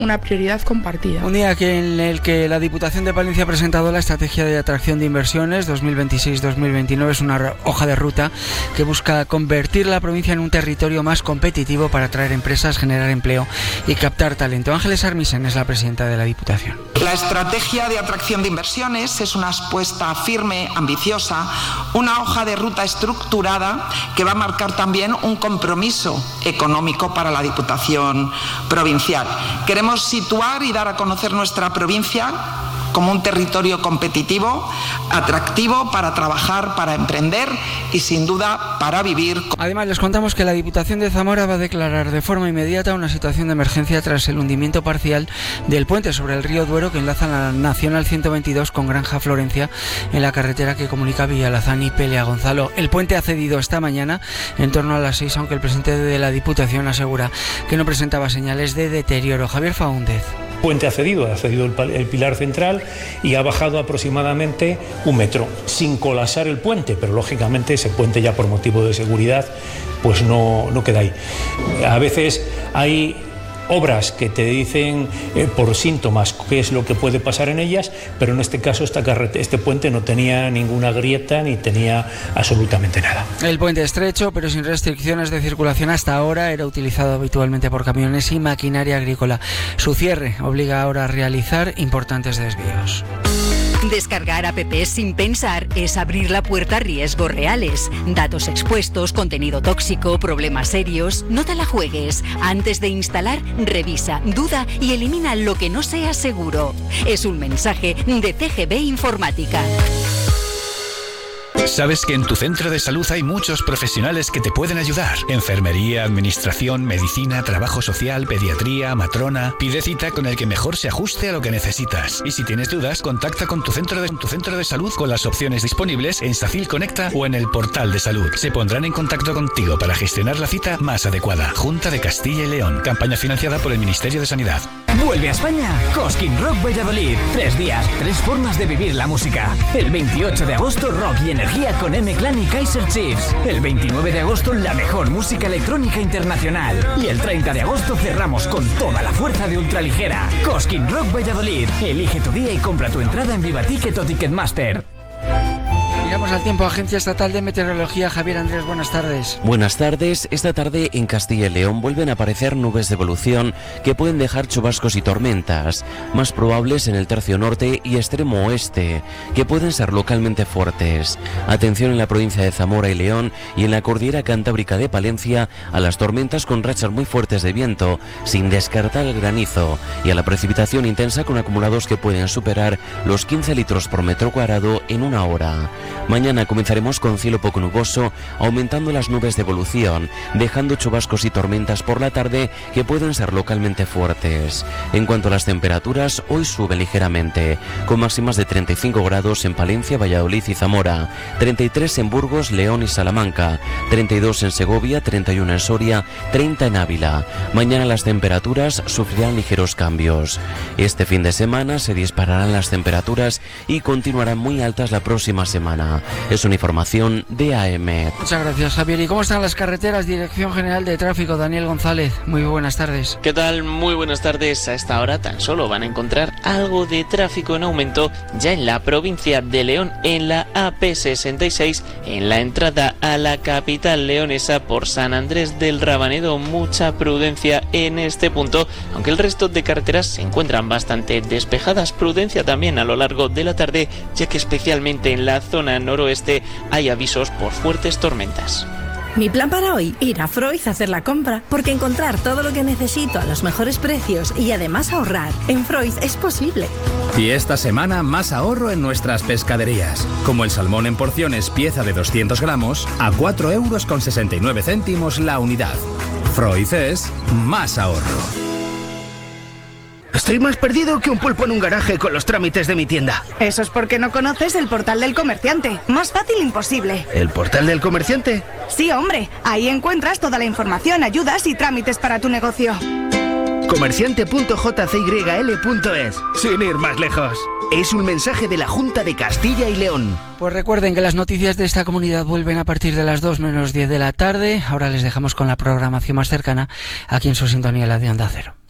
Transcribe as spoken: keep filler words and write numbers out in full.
una prioridad compartida. Un día que en el que la Diputación de Palencia ha presentado la Estrategia de Atracción de Inversiones dos mil veintiséis dos mil veintinueve. Es una hoja de ruta que busca convertir la provincia en un territorio más competitivo para atraer empresas, generar empleo y captar talento. Ángeles Armisen es la presidenta de la Diputación. La Estrategia de Atracción de Inversiones es una apuesta firme, ambiciosa, una hoja de ruta estructurada que va a marcar también un compromiso económico para la Diputación provincial. Queremos situar y dar a conocer nuestra provincia como un territorio competitivo, atractivo para trabajar, para emprender y sin duda para vivir. Además, les contamos que la Diputación de Zamora va a declarar de forma inmediata una situación de emergencia tras el hundimiento parcial del puente sobre el río Duero que enlaza la Nacional ciento veintidós con Granja Florencia en la carretera que comunica Villalazán y Pelea Gonzalo. El puente ha cedido esta mañana en torno a las seis, aunque el presidente de la Diputación asegura que no presentaba señales de deterioro. Javier Faúndez. El puente ha cedido, ha cedido el, el pilar central y ha bajado aproximadamente un metro, sin colapsar el puente, pero lógicamente ese puente ya por motivo de seguridad pues no, no queda ahí. A veces hay obras que te dicen eh, por síntomas qué es lo que puede pasar en ellas, pero en este caso esta carrete, este puente no tenía ninguna grieta ni tenía absolutamente nada. El puente estrecho, pero sin restricciones de circulación hasta ahora, era utilizado habitualmente por camiones y maquinaria agrícola. Su cierre obliga ahora a realizar importantes desvíos. Descargar apps sin pensar es abrir la puerta a riesgos reales. Datos expuestos, contenido tóxico, problemas serios. No te la juegues. Antes de instalar, revisa, duda y elimina lo que no sea seguro. Es un mensaje de C G B Informática. Sabes que en tu centro de salud hay muchos profesionales que te pueden ayudar. Enfermería, administración, medicina, trabajo social, pediatría, matrona. Pide cita con el que mejor se ajuste a lo que necesitas. Y si tienes dudas, contacta con tu centro de, tu centro de salud con las opciones disponibles en Sacil Conecta o en el portal de salud. Se pondrán en contacto contigo para gestionar la cita más adecuada. Junta de Castilla y León. Campaña financiada por el Ministerio de Sanidad. Vuelve a España Cosquín Rock Valladolid. Tres días, tres formas de vivir la música. El veintiocho de agosto, rock y energía con M-Clan y Kaiser Chiefs. El veintinueve de agosto, la mejor música electrónica internacional. Y el treinta de agosto cerramos con toda la fuerza de ultraligera. Cosquín Rock Valladolid. Elige tu día y compra tu entrada en Viva Ticket o Ticketmaster. Miramos al tiempo. Agencia Estatal de Meteorología. Javier Andrés, buenas tardes. Buenas tardes. Esta tarde en Castilla y León vuelven a aparecer nubes de evolución que pueden dejar chubascos y tormentas, más probables en el tercio norte y extremo oeste, que pueden ser localmente fuertes. Atención en la provincia de Zamora y León y en la cordillera cantábrica de Palencia a las tormentas con rachas muy fuertes de viento, sin descartar el granizo, y a la precipitación intensa con acumulados que pueden superar los quince litros por metro cuadrado en una hora. Mañana comenzaremos con cielo poco nuboso, aumentando las nubes de evolución, dejando chubascos y tormentas por la tarde que pueden ser localmente fuertes. En cuanto a las temperaturas, hoy sube ligeramente, con máximas de treinta y cinco grados en Palencia, Valladolid y Zamora, treinta y tres en Burgos, León y Salamanca, treinta y dos en Segovia, treinta y uno en Soria, treinta en Ávila. Mañana las temperaturas sufrirán ligeros cambios. Este fin de semana se dispararán las temperaturas y continuarán muy altas la próxima semana. Es una información de A M. Muchas gracias, Javier. ¿Y cómo están las carreteras? Dirección General de Tráfico, Daniel González. Muy buenas tardes. ¿Qué tal? Muy buenas tardes. A esta hora tan solo van a encontrar algo de tráfico en aumento ya en la provincia de León, en la A P sesenta y seis, en la entrada a la capital leonesa por San Andrés del Rabanedo. Mucha prudencia en este punto, aunque el resto de carreteras se encuentran bastante despejadas. Prudencia también a lo largo de la tarde, ya que especialmente en la zona noroeste hay avisos por fuertes tormentas. Mi plan para hoy, ir a Freud a hacer la compra, porque encontrar todo lo que necesito a los mejores precios y además ahorrar en Freud es posible. Y esta semana más ahorro en nuestras pescaderías, como el salmón en porciones pieza de doscientos gramos a cuatro euros con sesenta y nueve céntimos la unidad. Freud es más ahorro. Estoy más perdido que un pulpo en un garaje con los trámites de mi tienda. Eso es porque no conoces el Portal del Comerciante. Más fácil imposible. ¿El Portal del Comerciante? Sí, hombre. Ahí encuentras toda la información, ayudas y trámites para tu negocio. comerciante punto j c y l punto es. Sin ir más lejos. Es un mensaje de la Junta de Castilla y León. Pues recuerden que las noticias de esta comunidad vuelven a partir de las dos menos diez de la tarde. Ahora les dejamos con la programación más cercana aquí en su sintonía, la de Onda Cero.